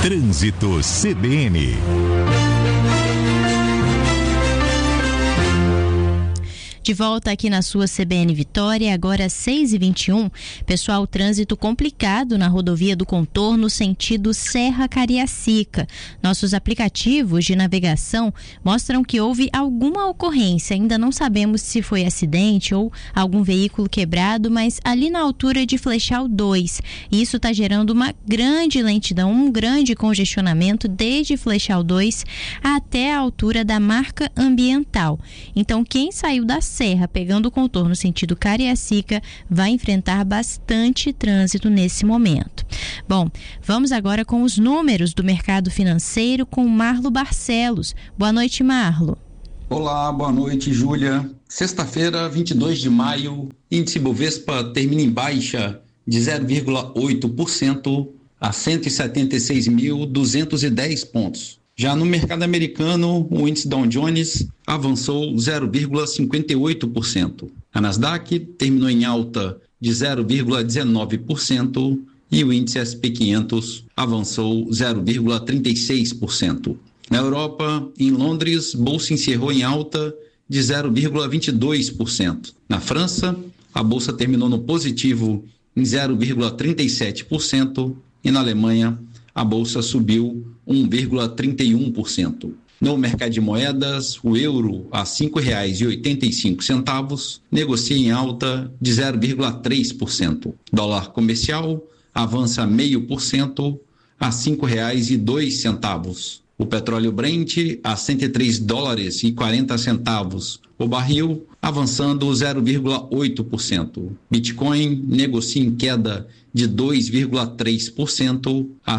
Trânsito CBN. De volta aqui na sua CBN Vitória, agora 6h21. Pessoal, trânsito complicado na rodovia do Contorno, sentido Serra Cariacica. Nossos aplicativos de navegação mostram que houve alguma ocorrência. Ainda não sabemos se foi acidente ou algum veículo quebrado, mas ali na altura de Flechal 2. Isso está gerando uma grande lentidão, um grande congestionamento desde Flechal 2 até a altura da marca ambiental. Então, quem saiu da Serra, pegando o contorno sentido Cariacica, vai enfrentar bastante trânsito nesse momento. Bom, vamos agora com os números do mercado financeiro com Marlo Barcelos. Boa noite, Marlo. Olá, boa noite, Júlia. Sexta-feira, 22 de maio, índice Bovespa termina em baixa de 0,8% a 176.210 pontos. Já no mercado americano, o índice Dow Jones avançou 0,58%. A Nasdaq terminou em alta de 0,19% e o índice S&P 500 avançou 0,36%. Na Europa, em Londres, bolsa encerrou em alta de 0,22%. Na França, a bolsa terminou no positivo em 0,37% e na Alemanha, a bolsa subiu 1,31%. No mercado de moedas, o euro a R$ 5,85 negocia em alta de 0,3%. Dólar comercial avança 0,5% a R$ 5,02. O petróleo Brent a $103,40 o barril, avançando 0,8%. Bitcoin negocia em queda de 2,3% a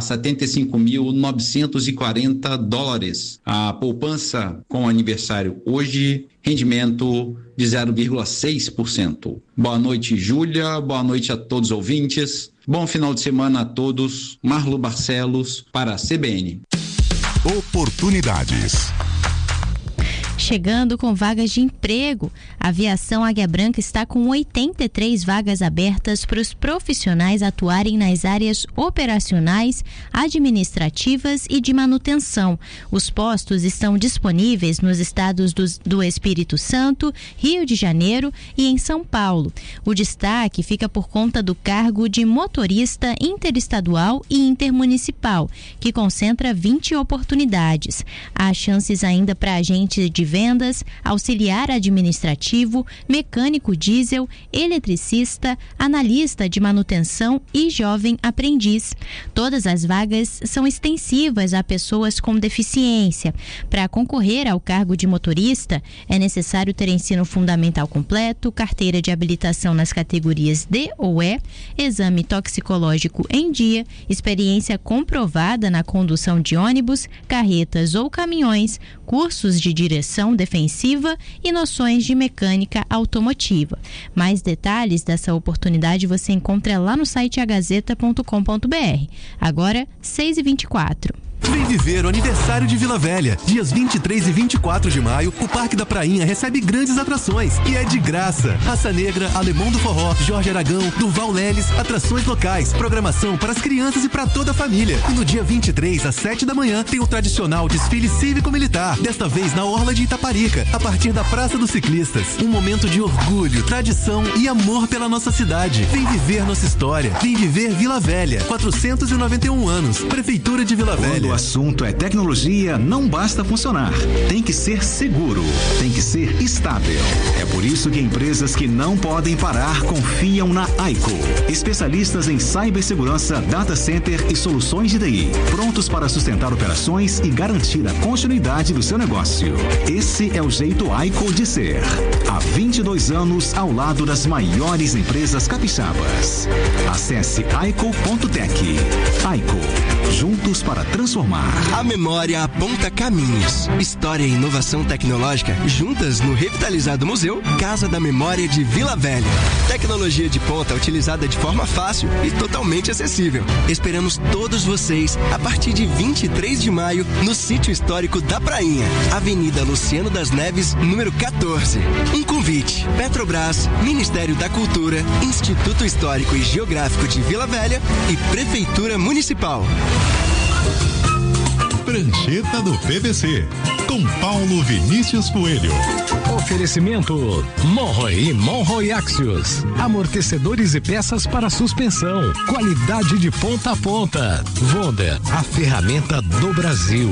$75.940. A poupança com aniversário hoje, rendimento de 0,6%. Boa noite, Júlia. Boa noite a todos os ouvintes. Bom final de semana a todos. Marlo Barcelos para a CBN. Oportunidades. Chegando com vagas de emprego, a Aviação Águia Branca está com 83 vagas abertas para os profissionais atuarem nas áreas operacionais, administrativas e de manutenção. Os postos estão disponíveis nos estados do Espírito Santo, Rio de Janeiro e em São Paulo. O destaque fica por conta do cargo de motorista interestadual e intermunicipal, que concentra 20 oportunidades. Há chances ainda para agente de vendas, auxiliar administrativo, mecânico diesel, eletricista, analista de manutenção e jovem aprendiz. Todas as vagas são extensivas a pessoas com deficiência. Para concorrer ao cargo de motorista, é necessário ter ensino fundamental completo, carteira de habilitação nas categorias D ou E, exame toxicológico em dia, experiência comprovada na condução de ônibus, carretas ou caminhões, cursos de direção defensiva e noções de mecânica automotiva. Mais detalhes dessa oportunidade você encontra lá no site agazeta.com.br. Agora, 6h24. Vem viver o aniversário de Vila Velha. Dias 23 e 24 de maio, o Parque da Prainha recebe grandes atrações e é de graça. Raça Negra, Alemão do Forró, Jorge Aragão, Durval Leles, atrações locais, programação para as crianças e para toda a família. E no dia 23, às 7 da manhã, tem o tradicional desfile cívico-militar, desta vez na Orla de Itaparica, a partir da Praça dos Ciclistas. Um momento de orgulho, tradição e amor pela nossa cidade. Vem viver nossa história. Vem viver Vila Velha. 491 anos. Prefeitura de Vila Velha. O assunto é tecnologia, não basta funcionar. Tem que ser seguro, tem que ser estável. É por isso que empresas que não podem parar confiam na Aico. Especialistas em cibersegurança, data center e soluções de TI. Prontos para sustentar operações e garantir a continuidade do seu negócio. Esse é o jeito Aico de ser. Há 22 anos ao lado das maiores empresas capixabas. Acesse aico.tech. Aico, juntos para transformar. A memória aponta caminhos. História e inovação tecnológica juntas no revitalizado museu Casa da Memória de Vila Velha. Tecnologia de ponta utilizada de forma fácil e totalmente acessível. Esperamos todos vocês a partir de 23 de maio no Sítio Histórico da Prainha, Avenida Luciano das Neves, número 14. Um convite: Petrobras, Ministério da Cultura, Instituto Histórico e Geográfico de Vila Velha e Prefeitura Municipal. Prancheta do PVC, com Paulo Vinícius Coelho. Oferecimento Monroe e Monroe Axios. Amortecedores e peças para suspensão. Qualidade de ponta a ponta. Wonder, a ferramenta do Brasil.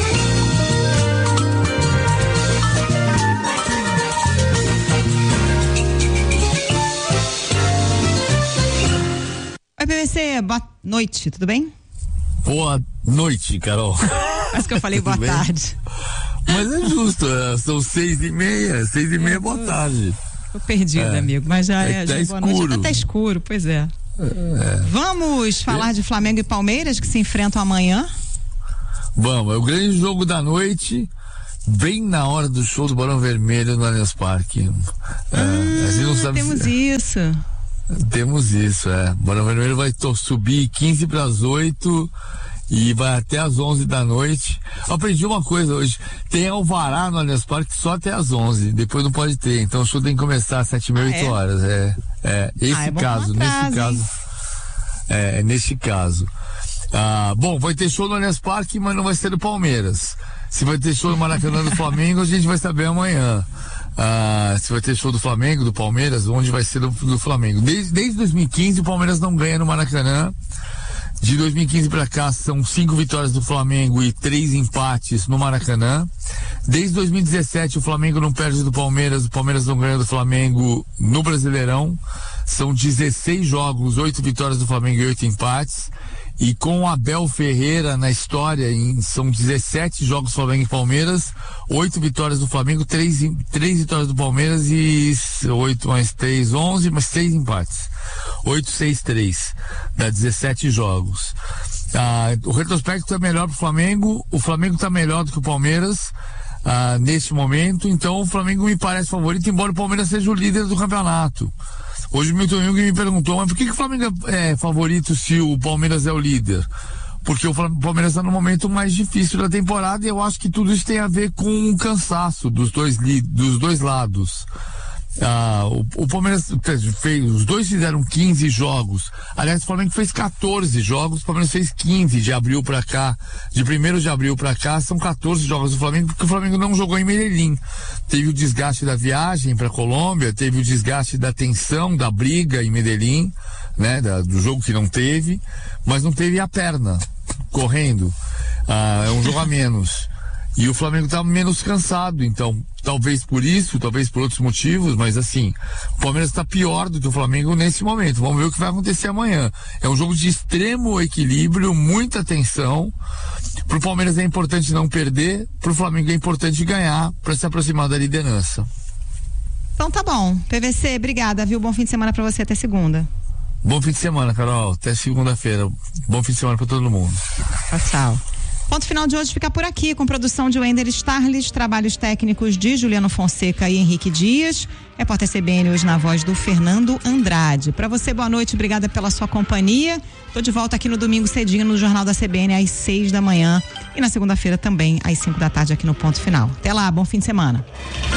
Oi, PVC, boa noite, tudo bem? Boa noite, Carol. Acho que eu falei boa tarde. Mas é justo, são 6h30, boa tarde. Tô perdida, amigo, mas já é tá boa noite. escuro. Tá escuro, pois é. Vamos falar de Flamengo e Palmeiras, que se enfrentam amanhã? Vamos, é o grande jogo da noite, bem na hora do show do Barão Vermelho no Allianz Parque. A gente não sabe temos isso. Temos isso, O Barão Vermelho vai subir 7:45 e vai até às 11 da noite. Eu aprendi uma coisa hoje: tem alvará no Allianz Parque só até às 11, depois não pode ter. Então o show tem que começar às 7h30, 8 horas. Nesse caso. Bom, vai ter show no Allianz Parque, mas não vai ser do Palmeiras. Se vai ter show no Maracanã do Flamengo, a gente vai saber amanhã. Se vai ter show do Flamengo, do Palmeiras, onde vai ser do Flamengo. Desde 2015 o Palmeiras não ganha no Maracanã. De 2015 para cá são 5 vitórias do Flamengo e 3 empates no Maracanã. Desde 2017 o Flamengo não perde do Palmeiras, o Palmeiras não ganha do Flamengo no Brasileirão. São 16 jogos, 8 vitórias do Flamengo e 8 empates. E com o Abel Ferreira na história, são 17 jogos Flamengo e Palmeiras, 8 vitórias do Flamengo, 3 vitórias do Palmeiras e 8 mais 3, 11, mais 6 empates. 8, 6, 3. Dá 17 jogos. O retrospecto é melhor pro Flamengo, o Flamengo tá melhor do que o Palmeiras neste momento, então o Flamengo me parece favorito, embora o Palmeiras seja o líder do campeonato. Hoje o Milton Jung me perguntou, mas por que o Flamengo é favorito se o Palmeiras é o líder? Porque o Palmeiras está no momento mais difícil da temporada e eu acho que tudo isso tem a ver com o cansaço dos dois lados. O Palmeiras os dois fizeram 15 jogos. Aliás, o Flamengo fez 14 jogos, o Palmeiras fez 15 de abril pra cá. De 1º de abril pra cá, são 14 jogos do Flamengo, porque o Flamengo não jogou em Medellín. Teve o desgaste da viagem pra Colômbia, teve o desgaste da tensão, da briga em Medellín, né? Do jogo que não teve, mas não teve a perna correndo. É um jogo a menos. E o Flamengo tá menos cansado, então talvez por isso, talvez por outros motivos, mas assim, o Palmeiras tá pior do que o Flamengo nesse momento. Vamos ver o que vai acontecer amanhã. É um jogo de extremo equilíbrio, muita tensão. Pro Palmeiras é importante não perder, pro Flamengo é importante ganhar para se aproximar da liderança. Então tá bom. PVC, obrigada, viu? Bom fim de semana para você, até segunda. Bom fim de semana, Carol. Até segunda-feira. Bom fim de semana para todo mundo. Tchau. Ponto final de hoje fica por aqui, com produção de Wender Starles, trabalhos técnicos de Juliano Fonseca e Henrique Dias. Repórter CBN hoje na voz do Fernando Andrade. Para você, boa noite, obrigada pela sua companhia. Tô de volta aqui no domingo cedinho no Jornal da CBN às 6 da manhã e na segunda-feira também às 5 da tarde aqui no Ponto Final. Até lá, bom fim de semana.